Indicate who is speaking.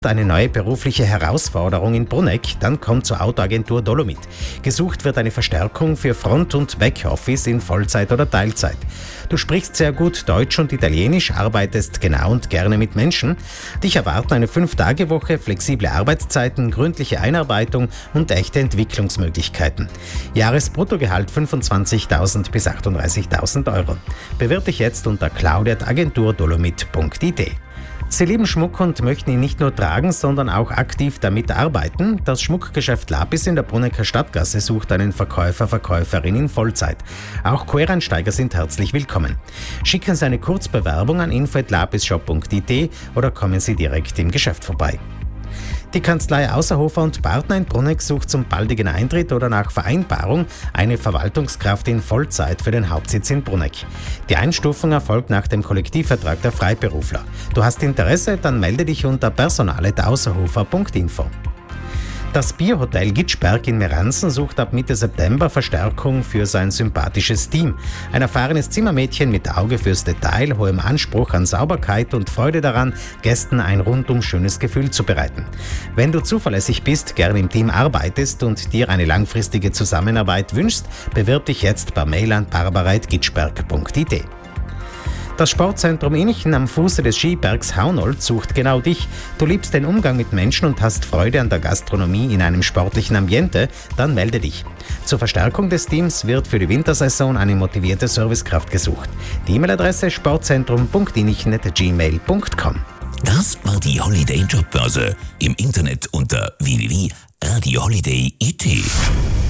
Speaker 1: Eine neue berufliche Herausforderung in Bruneck, dann kommt zur Autoagentur Dolomit. Gesucht wird eine Verstärkung für Front- und Backoffice in Vollzeit oder Teilzeit. Du sprichst sehr gut Deutsch und Italienisch, arbeitest genau und gerne mit Menschen. Dich erwarten eine 5-Tage-Woche, flexible Arbeitszeiten, gründliche Einarbeitung und echte Entwicklungsmöglichkeiten. Jahresbruttogehalt 25.000 bis 38.000 Euro. Bewirb dich jetzt unter claudia@agenturdolomit.it. Sie lieben Schmuck und möchten ihn nicht nur tragen, sondern auch aktiv damit arbeiten. Das Schmuckgeschäft Lapis in der Brunecker Stadtgasse sucht einen Verkäufer/Verkäuferin in Vollzeit. Auch Quereinsteiger sind herzlich willkommen. Schicken Sie eine Kurzbewerbung an info@lapisshop.it oder kommen Sie direkt im Geschäft vorbei. Die Kanzlei Außerhofer und Partner in Bruneck sucht zum baldigen Eintritt oder nach Vereinbarung eine Verwaltungskraft in Vollzeit für den Hauptsitz in Bruneck. Die Einstufung erfolgt nach dem Kollektivvertrag der Freiberufler. Du hast Interesse? Dann melde dich unter personal@außerhofer.info. Das Bierhotel Gitschberg in Meransen sucht ab Mitte September Verstärkung für sein sympathisches Team. Ein erfahrenes Zimmermädchen mit Auge fürs Detail, hohem Anspruch an Sauberkeit und Freude daran, Gästen ein rundum schönes Gefühl zu bereiten. Wenn du zuverlässig bist, gern im Team arbeitest und dir eine langfristige Zusammenarbeit wünschst, bewirb dich jetzt per Mail an barbara@gitschberg.it. Das Sportzentrum Inchen am Fuße des Skibergs Haunold sucht genau dich. Du liebst den Umgang mit Menschen und hast Freude an der Gastronomie in einem sportlichen Ambiente? Dann melde dich. Zur Verstärkung des Teams wird für die Wintersaison eine motivierte Servicekraft gesucht. Die E-Mail-Adresse sportzentrum.inchen@gmail.com.
Speaker 2: Das war die Holiday Jobbörse. Im Internet unter www.radioholiday.it.